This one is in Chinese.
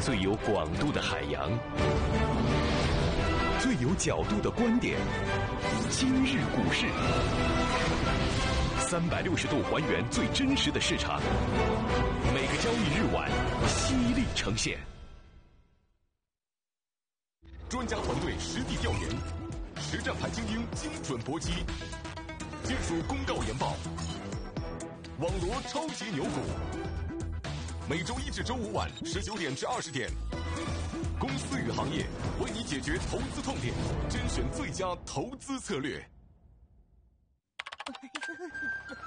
最有广度的海洋，最有角度的观点。今日股市，360度还原最真实的市场，每个交易日晚犀利呈现。 专家团队实地调研，实战派精英精准搏击，技术公告研报，网罗超级牛股。每周一至周五晚19点至20点，公司与行业为你解决投资痛点，甄选最佳投资策略。